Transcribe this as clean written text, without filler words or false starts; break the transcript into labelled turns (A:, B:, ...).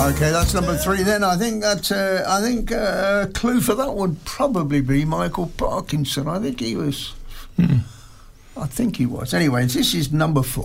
A: Okay, that's number 3 then. I think that clue for that would probably be Michael Parkinson. I think he was. I think he was. Anyway, this is number 4.